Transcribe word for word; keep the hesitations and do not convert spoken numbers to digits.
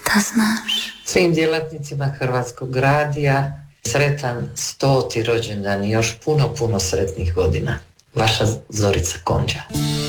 da znaš. Svim djelatnicima Hrvatskog radija sretan stoti rođendan i još puno, puno sretnih godina. Vaša Zorica Konđa.